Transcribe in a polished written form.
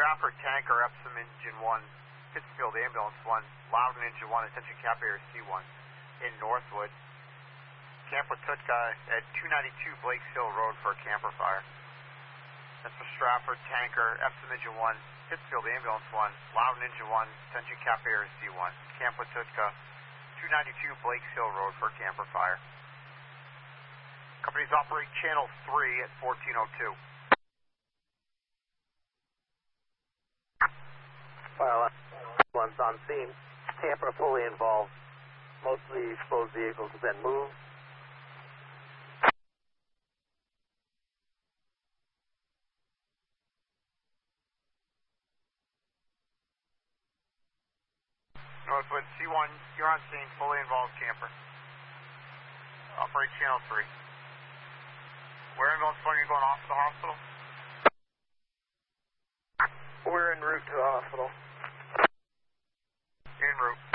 Stratford Tanker, Epsom Engine 1, Pittsfield Ambulance 1, Loudon Engine 1, attention Cap Air C1 in Northwood. Camp Watutka at 292 Blakes Hill Road for a camper fire. That's for Stratford Tanker, Epsom Engine 1, Pittsfield Ambulance 1, Loudon Engine 1, attention Cap Air C1. Camp Watutka, 292 Blakes Hill Road for a camper fire. Companies operate channel 3 at 1402. Fire one's on scene. Camper fully involved. Most of the exposed vehicles have been moved. Northwood C1, you're on scene, fully involved camper. Operate channel 3. Where ambulance are you going off to the hospital? We're en route to the hospital. En route.